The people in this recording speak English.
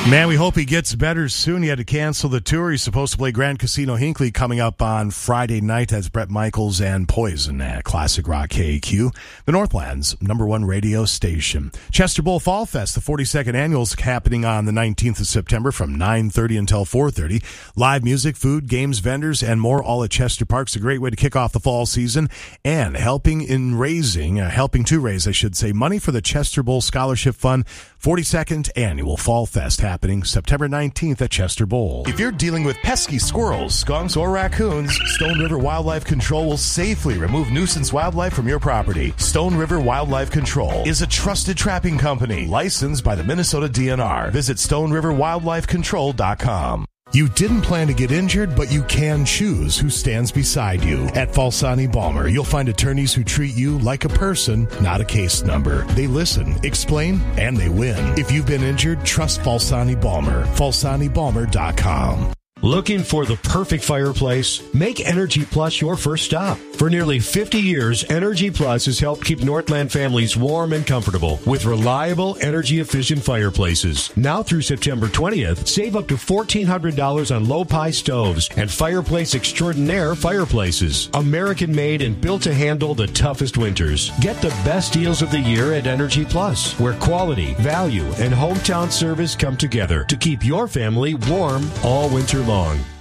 Man, we hope he gets better soon. He had to cancel the tour. He's supposed to play Grand Casino Hinckley coming up on Friday night. That's Bret Michaels and Poison at Classic Rock KQ, the Northland's #1 radio station. Chester Bowl Fall Fest, the 42nd annual, is happening on the 19th of September from 9:30 until 4:30. Live music, food, games, vendors, and more, all at Chester Park. It's a great way to kick off the fall season and helping to raise, money for the Chester Bowl Scholarship Fund. 42nd annual Fall Fest happening September 19th at Chester Bowl. If you're dealing with pesky squirrels, skunks, or raccoons, Stone River Wildlife Control will safely remove nuisance wildlife from your property. Stone River Wildlife Control is a trusted trapping company licensed by the Minnesota DNR. Visit StoneRiverWildlifeControl.com. You didn't plan to get injured, but you can choose who stands beside you. At Falsani Balmer, you'll find attorneys who treat you like a person, not a case number. They listen, explain, and they win. If you've been injured, trust Falsani Balmer. FalsaniBalmer.com. Looking for the perfect fireplace? Make Energy Plus your first stop. For nearly 50 years, Energy Plus has helped keep Northland families warm and comfortable with reliable, energy-efficient fireplaces. Now through September 20th, save up to $1,400 on low-pie stoves and Fireplace Extraordinaire fireplaces. American-made and built to handle the toughest winters. Get the best deals of the year at Energy Plus, where quality, value, and hometown service come together to keep your family warm all winter long.